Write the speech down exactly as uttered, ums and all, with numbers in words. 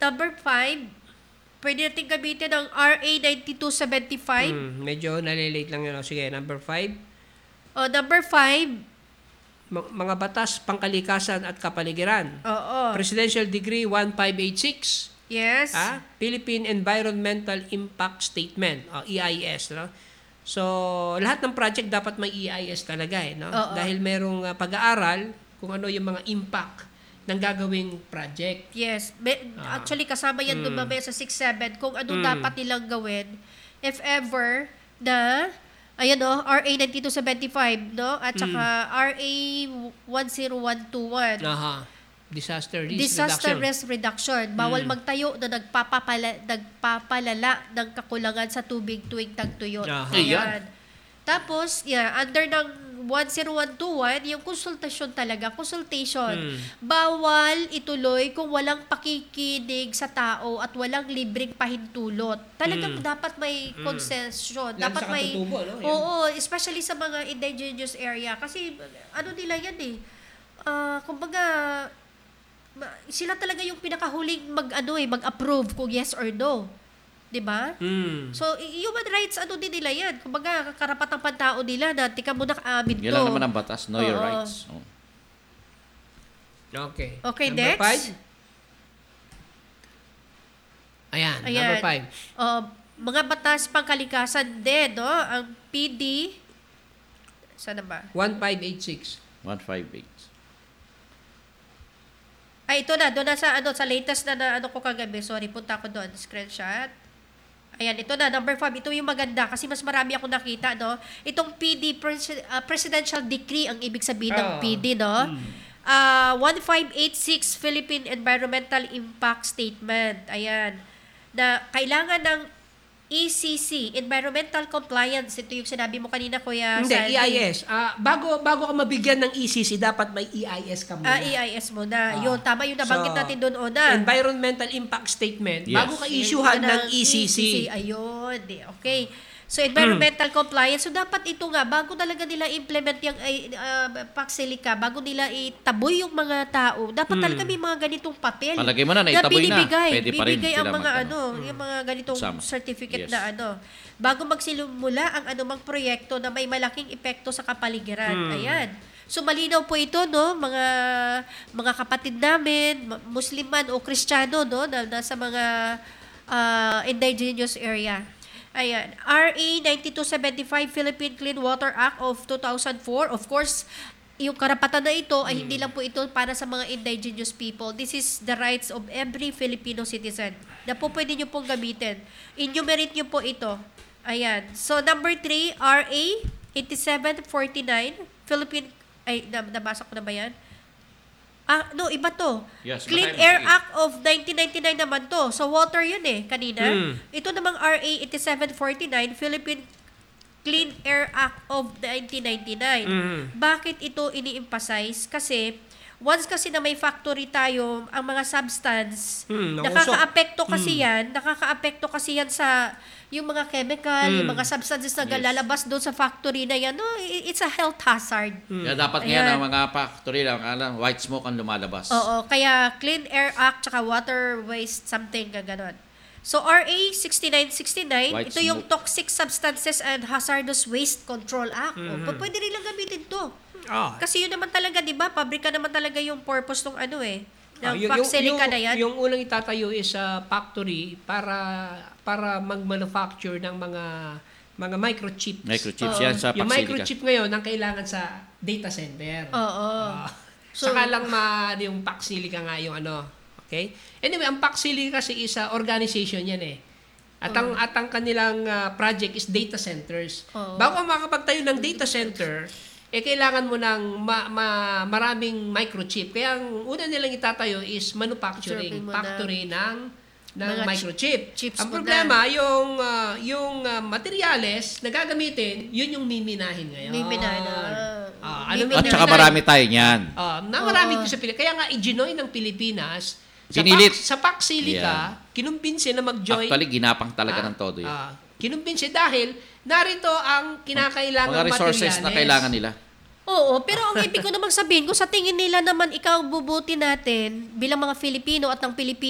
Number five, pwede natin gamitin ang R A ninety-two seventy-five. Hmm, medyo nalilate lang yun. Sige, number five. O, number five, M- mga batas, pangkalikasan at kapaligiran. oo. Presidential Decree fifteen eighty-six. Yes. Ah, Philippine Environmental Impact Statement, o E I S, no? So, lahat ng project dapat may E I S talaga eh, no? Oo. Dahil merong uh, pag-aaral kung ano yung mga impact ng gagawing project. Yes. Be- Ah. Actually, kasama yan dun Mm. mamaya sa six seven kung ano Mm. dapat nilang gawin if ever na, ayan o, R A ninety-two seventy-five, no? At saka R A one oh one two one. Aha. Disaster risk Disaster reduction. risk reduction. Bawal Mm. magtayo na nagpapapala, nagpapalala ng kakulangan sa tubig tuwing tagtuyot. Aha. Ayan. Tapos, yeah, under ng one oh one two one, yung konsultasyon talaga, consultation. Mm. Bawal ituloy kung walang pakikinig sa tao at walang libreng pahintulot. Talagang Mm. dapat may Mm. concession. Lalo Dapat sa may katutubo, no? Yan. Oo, especially sa mga indigenous area kasi ano nila yan eh. Ah, kumbaga ma- sila talaga yung pinakahuling mag ano eh, mag-approve kung yes or no. 'Di ba? Mm. So, i- human rights, ano din nila yan? Kumbaga, karapatang pantao nila na tika muna kaamin to. Yan lang naman ang batas. Know your Oo. rights. Oh. Okay. Okay, Number next. five. Ayan, Ayan. number five. Uh, mga batas pangkalikasan din, no? Ang P D, sana ba? fifteen eighty-six. one five eight. Ay, ito na. Doon na sa, ano, sa latest na, na ano ko kagabi. Sorry, punta ko doon. Screenshot. Ayan, ito na. Number five. Ito yung maganda kasi mas marami ako nakita, no? Itong P D, pres- uh, Presidential Decree, ang ibig sabihin ng Oh. P D, no? Uh, fifteen eighty-six Philippine Environmental Impact Statement. Ayan. Na kailangan ng E C C, Environmental Compliance. Ito yung sinabi mo kanina, Kuya Hindi, Sandy. E I S. Ah, bago bago ka mabigyan ng E C C, dapat may E I S ka muna. Ah, E I S mo na. Ah. Yun, tama yung nabanggit So, natin doon una. Environmental Impact Statement. Yes. Bago ka issuehan ng E C C. Ayun. di- Okay. So, environmental compliance. So, dapat ito nga, bago talaga nila implement yung uh, Paxilica, bago nila itaboy yung mga tao, dapat Hmm. talaga may mga ganitong papel. Palagay mo na, naitaboy na. binibigay. Pwede pa rin Bibigay sila ang mga mag- ano, yung mga ganitong Sama. certificate Yes. na ano. Bago magsimula ang anumang proyekto na may malaking epekto sa kapaligiran. Hmm. Ayan. So malinaw po ito, no, mga mga kapatid namin, ma- Muslim man o Kristiyano, no, na nasa mga ah, indigenous area. Ayan, R A ninety-two seventy-five Philippine Clean Water Act of two thousand four. Of course, yung karapatan na ito ay hindi lang po ito para sa mga indigenous people. This is the rights of every Filipino citizen na po pwede nyo pong gamitin. Enumerate nyo po ito. Ayan. So, number three, R A eighty-seven forty-nine Philippine, ay, nab- nabasa ko na ba yan? Ah, no, iba to. Yes, Clean basahin mo, Air sige. Act of nineteen ninety-nine naman to. So, water yun eh, kanina. Mm. Ito namang R A eighty-seven forty-nine, Philippine Clean Air Act of nineteen ninety-nine. Mm. Bakit ito ini-emphasize? Kasi, once kasi na may factory tayo, ang mga substance, Mm, nausok. nakaka-apekto kasi yan, nakaka-apekto kasi yan sa yung mga chemical, Mm. yung mga substances na Yes. lalabas doon sa factory na yan. No, i- it's a health hazard. Kaya dapat Ayan. ngayon ang mga factory lang, alam, white smoke ang lumalabas. Oo, kaya Clean Air Act tsaka Water Waste something gano'n. So R A sixty-nine sixty-nine, White ito yung smoke. Toxic Substances and Hazardous Waste Control Act. O, p- pwede rin lang gamitin to. Ah. Kasi yun naman talaga, di ba? Pabrika naman talaga yung purpose ng ano eh. Ah, Ng Paxilica na yan. Yung unang itatayo is a factory para para mag-manufacture ng mga mga microchips. Microchips Oo. yan sa Yung Paxilica. microchip ngayon ang kailangan sa data center. Oo. Ah, So- saka lang ma yung Paxilica nga yung ano. Okay? Anyway, ang Paxilica kasi is a organization yan eh. At ang, at ang kanilang ah, project is data centers. Oo. Bago ka makapagtayo ng data center, eh kailangan mo ng ma, ma- maraming microchip. Kaya ang una nilang itatayo is manufacturing Observing mo factory ng ng mga microchip. chi- chips Ang mo problema, yung ah, yung ah, materyales na gagamitin, yun yung miminahin ngayon. Miminahin na. Ah, ano Miminahin. At saka marami tayo niyan. Ah, na marami Oo. dito sa Pilipinas. Kaya nga i-join ng Pilipinas sa Pinilit. Pax, sa Paxilica, kinumbinsi na mag-join. Actually, ginapang talaga Ah, ng todo yun. ah, kinumbinsi dahil narito ang kinakailangan Mga resources na kailangan nila. Oo, pero ang ibig ko namang sabihin, kung sa tingin nila naman ikaw bubuti natin bilang mga Filipino at ng Pilipino,